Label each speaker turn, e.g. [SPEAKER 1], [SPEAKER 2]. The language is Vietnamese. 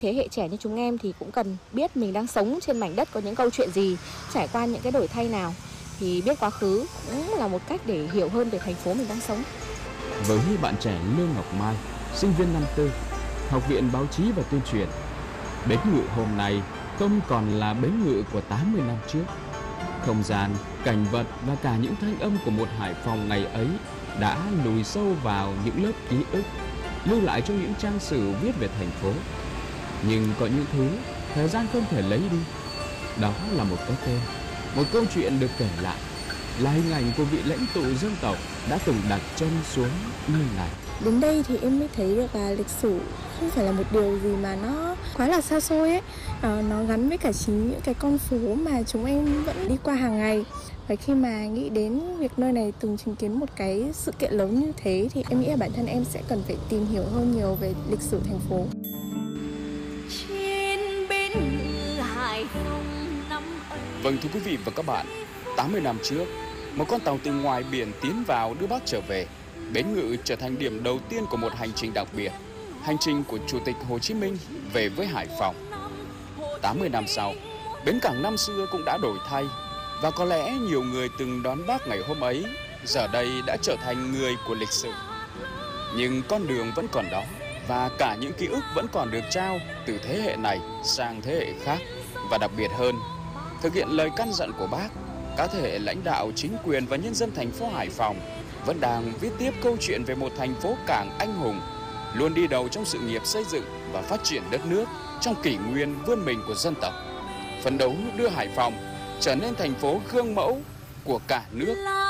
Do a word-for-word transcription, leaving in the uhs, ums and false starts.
[SPEAKER 1] Thế hệ trẻ như chúng em thì cũng cần biết mình đang sống trên mảnh đất có những câu chuyện gì, trải qua những cái đổi thay nào. Thì biết quá khứ cũng là một cách để hiểu hơn về thành phố mình đang sống.
[SPEAKER 2] Với bạn trẻ Lương Ngọc Mai, sinh viên năm tư, Học viện Báo chí và Tuyên truyền, bến ngự hôm nay không còn là bến ngự của tám mươi năm trước. Không gian, cảnh vật và cả những thanh âm của một Hải Phòng ngày ấy đã lùi sâu vào những lớp ký ức, lưu lại trong những trang sử viết về thành phố. Nhưng có những thứ thời gian không thể lấy đi. Đó là một cái tên, một câu chuyện được kể lại, là hình ảnh của vị lãnh tụ dân tộc đã từng đặt chân xuống nơi này.
[SPEAKER 3] Đến đây thì em mới thấy được là lịch sử không phải là một điều gì mà nó quá là xa xôi ấy. À, nó gắn với cả chính những cái con phố mà chúng em vẫn đi qua hàng ngày. Và khi mà nghĩ đến việc nơi này từng chứng kiến một cái sự kiện lớn như thế thì em nghĩ là bản thân em sẽ cần phải tìm hiểu hơn nhiều về lịch sử thành phố.
[SPEAKER 2] Vâng, thưa quý vị và các bạn, tám mươi năm trước, một con tàu từ ngoài biển tiến vào đưa Bác trở về. Bến Ngự trở thành điểm đầu tiên của một hành trình đặc biệt, hành trình của Chủ tịch Hồ Chí Minh về với Hải Phòng. tám mươi năm sau, bến cảng năm xưa cũng đã đổi thay, và có lẽ nhiều người từng đón Bác ngày hôm ấy giờ đây đã trở thành người của lịch sử. Nhưng con đường vẫn còn đó, và cả những ký ức vẫn còn được trao từ thế hệ này sang thế hệ khác. Và đặc biệt hơn, thực hiện lời căn dặn của Bác, các thế hệ lãnh đạo, chính quyền và nhân dân thành phố Hải Phòng vẫn đang viết tiếp câu chuyện về một thành phố cảng anh hùng, luôn đi đầu trong sự nghiệp xây dựng và phát triển đất nước trong kỷ nguyên vươn mình của dân tộc, phấn đấu đưa Hải Phòng trở nên thành phố gương mẫu của cả nước.